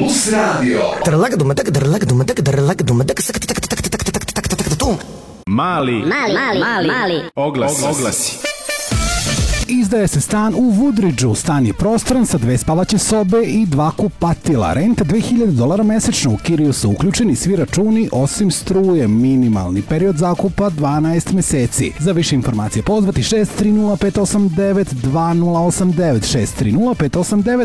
Plus Radio. Mali. Oglasi. Izdaje se stan u Woodridgeu. Stan je prostoran sa 2 spavaće sobe i 2 kupatila. Renta $2000 mesečno. U kiriju su uključeni svi računi osim struje. Minimalni period zakupa 12 meseci. Za više informacije pozvati 630 589 2089 630 589